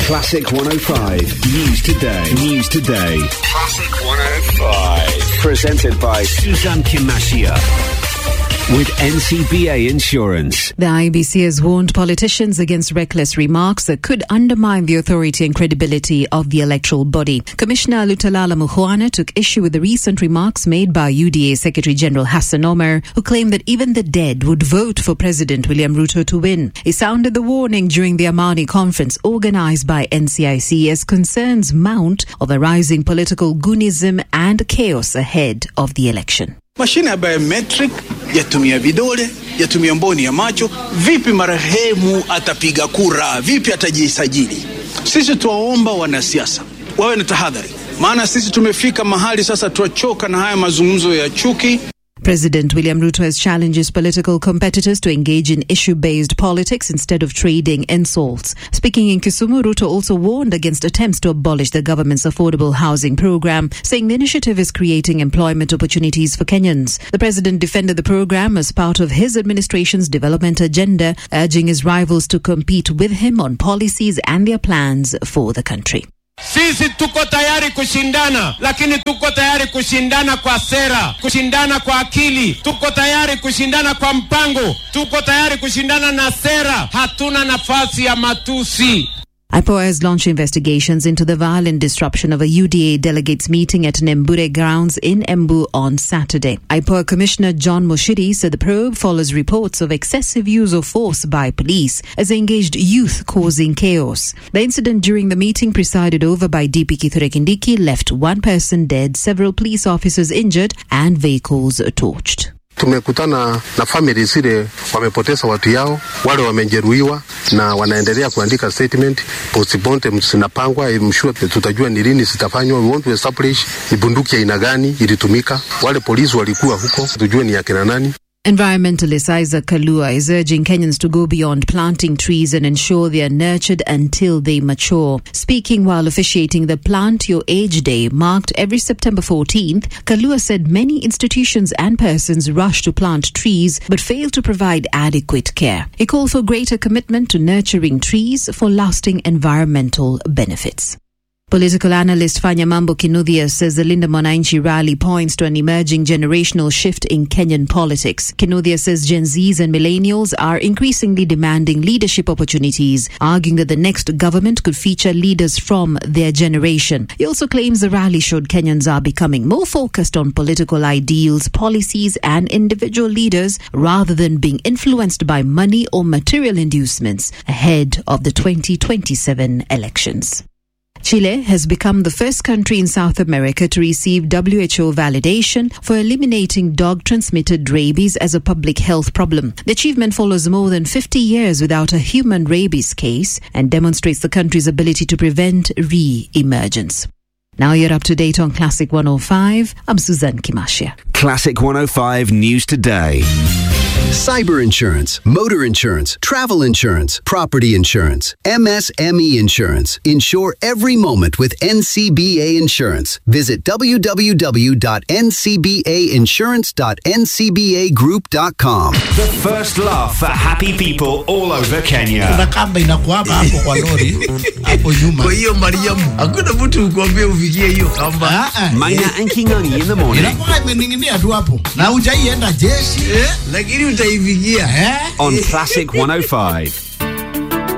Classic 105 News Today. News Today. Classic 105. Presented by Suzanne Kimashia. With NCBA Insurance. The IEBC has warned politicians against reckless remarks that could undermine the authority and credibility of the electoral body. Commissioner Lutalala Mukhwana took issue with the recent remarks made by UDA Secretary General Hassan Omar, who claimed that even the dead would vote for President William Ruto to win. He sounded the warning during the Amani conference organized by NCIC as concerns mount of a rising political goonism and chaos ahead of the election. Mashine ya biometric yatumia vidole, yatumia mboni ya macho. Vipi marehemu atapiga kura? Vipi atajisajili? Sisi tuwaomba wanasiasa wawe na tahadhari, maana sisi tumefika mahali sasa tuachoka na haya mazungumzo ya chuki. President William Ruto has challenged his political competitors to engage in issue-based politics instead of trading insults. Speaking in Kisumu, Ruto also warned against attempts to abolish the government's affordable housing program, saying the initiative is creating employment opportunities for Kenyans. The president defended the program as part of his administration's development agenda, urging his rivals to compete with him on policies and their plans for the country. Sisi tuko tayari kushindana, lakini tuko tayari kushindana kwa sera, kushindana kwa akili, tuko tayari kushindana kwa mpango, tuko tayari kushindana na sera. Hatuna nafasi ya matusi. IPOA has launched investigations into the violent disruption of a UDA delegates meeting at Nembure grounds in Embu on Saturday. IPOA Commissioner John Moshiri said the probe follows reports of excessive use of force by police as they engaged youth causing chaos. The incident during the meeting presided over by DP Kithure Kindiki left one person dead, several police officers injured and vehicles torched. Tumekutana na family zile wamepoteza watu yao, wale wamejeruhiwa na wanaendelea kuandika statement. Postmortem zinapangwa, mshua tutajua ni lini zitafanywa. We want to establish ni bunduki aina gani ilitumika, wale polisi walikuwa huko tujue ni akina nani. Environmentalist Isaac Kalua is urging Kenyans to go beyond planting trees and ensure they are nurtured until they mature. Speaking while officiating the Plant Your Age Day marked every September 14th, Kalua said many institutions and persons rush to plant trees but fail to provide adequate care. He called for greater commitment to nurturing trees for lasting environmental benefits. Political analyst Fanya Mambo Kinuthia says the Linda Mwananchi rally points to an emerging generational shift in Kenyan politics. Kinuthia says Gen Zs and millennials are increasingly demanding leadership opportunities, arguing that the next government could feature leaders from their generation. He also claims the rally showed Kenyans are becoming more focused on political ideals, policies and individual leaders rather than being influenced by money or material inducements ahead of the 2027 elections. Chile has become the first country in South America to receive WHO validation for eliminating dog-transmitted rabies as a public health problem. The achievement follows more than 50 years without a human rabies case and demonstrates the country's ability to prevent re-emergence. Now you're up to date on Classic 105. I'm Suzanne Kimashia. Classic 105 News Today. Cyber insurance, motor insurance, travel insurance, property insurance, MSME insurance. Insure every moment with NCBA Insurance. Visit www.ncbainsurance.ncbagroup.com. The first laugh for happy people all over Kenya. Kuna kamba inakuapa hapo kwa lori hapo nyuma. Kwa hiyo Mariam, hakuna mtu kukuambia ufikie hiyo kamba. Maina and Kingangi in the morning. Inakuwa imening'inia tu hapo. Na hujaienda jeshi, lakini utaifikia, On Classic 105.